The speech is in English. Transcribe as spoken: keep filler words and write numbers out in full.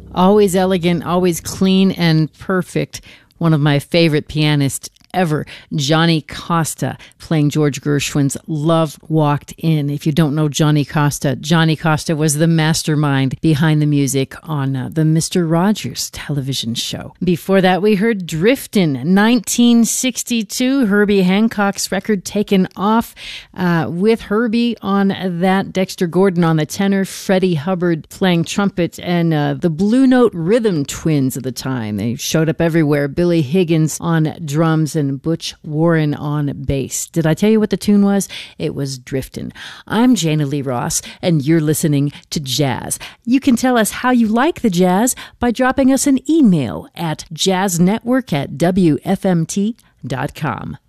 Always elegant, always clean and perfect. One of my favorite pianists ever, Johnny Costa, playing George Gershwin's Love Walked In. If you don't know Johnny Costa, Johnny Costa was the mastermind behind the music on uh, the Mister Rogers television show. Before that, we heard Driftin', nineteen sixty-two, Herbie Hancock's record, Taken Off, uh, with Herbie on that, Dexter Gordon on the tenor, Freddie Hubbard playing trumpet, and uh, the Blue Note Rhythm Twins of the time. They showed up everywhere. Billy Higgins on drums and Butch Warren on bass. Did I tell you what the tune was? It was Driftin'. I'm Jana Lee Ross, and you're listening to Jazz. You can tell us how you like the jazz by dropping us an email at jazznetwork at w f m t dot com.